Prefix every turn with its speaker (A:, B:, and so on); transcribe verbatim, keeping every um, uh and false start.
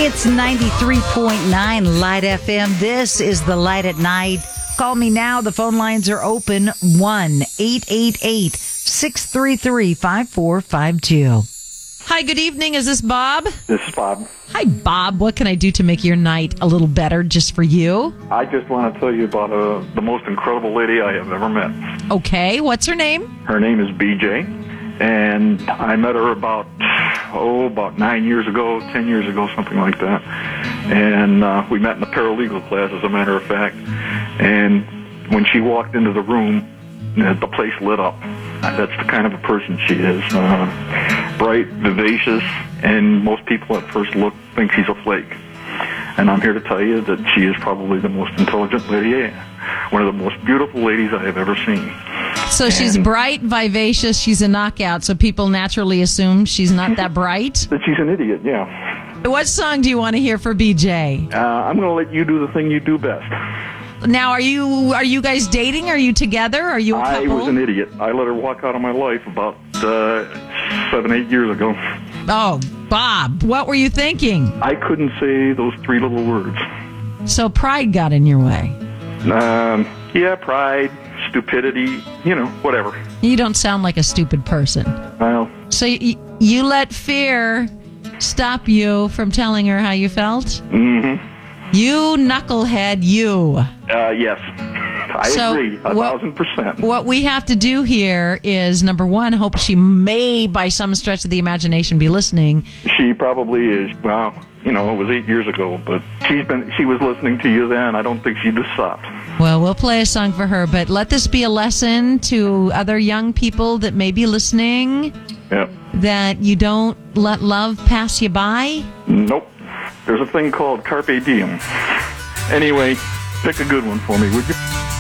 A: It's ninety-three point nine Light F M. This is the Light at Night. Call me now. The phone lines are open. one eight eight eight, six three three, five four five two. Hi, good evening. Is this Bob?
B: This is Bob.
A: Hi, Bob. What can I do to make your night a little better just for you?
B: I just want to tell you about uh, the most incredible lady I have ever met.
A: Okay. What's her name?
B: Her name is B J, and I met her about, oh, about nine years ago, ten years ago, something like that. And uh, we met in the paralegal class, as a matter of fact. And when she walked into the room, the place lit up. That's the kind of a person she is. Uh, bright, vivacious, and most people at first look think she's a flake. And I'm here to tell you that she is probably the most intelligent lady, one of the most beautiful ladies I have ever seen.
A: So and she's bright, vivacious, she's a knockout, so people naturally assume she's not that bright?
B: That she's an idiot, yeah.
A: What song do you want to hear for B J?
B: Uh, I'm going to let you do the thing you do best.
A: Now, are you are you guys dating? Are you together? Are you a couple?
B: I was an idiot. I let her walk out of my life about uh, seven, eight years ago.
A: Oh, Bob, what were you thinking?
B: I couldn't say those three little words.
A: So pride got in your way?
B: Um, yeah, pride, stupidity, you know, whatever.
A: You don't sound like a stupid person.
B: Well.
A: So y- you let fear stop you from telling her how you felt?
B: Mm-hmm.
A: You knucklehead, you.
B: Uh, yes. I
A: so
B: agree, a
A: what,
B: thousand percent.
A: What we have to do here is, number one, hope she may, by some stretch of the imagination, be listening.
B: She probably is. Well, you know, it was eight years ago, but she's been. She was listening to you then. I don't think she'd have stopped.
A: Well, we'll play a song for her, but let this be a lesson to other young people that may be listening.
B: Yep.
A: That you don't let love pass you by.
B: Nope. There's a thing called carpe diem. Anyway, pick a good one for me, would you?